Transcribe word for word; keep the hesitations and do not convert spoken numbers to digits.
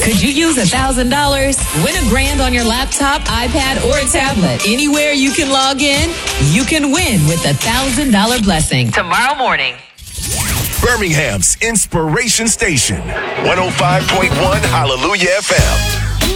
Could you use a thousand dollars? Win a grand on your laptop, iPad, or a tablet. Anywhere you can log in, you can win with a thousand dollar blessing. Tomorrow morning. Birmingham's Inspiration Station, one oh five point one Hallelujah F M.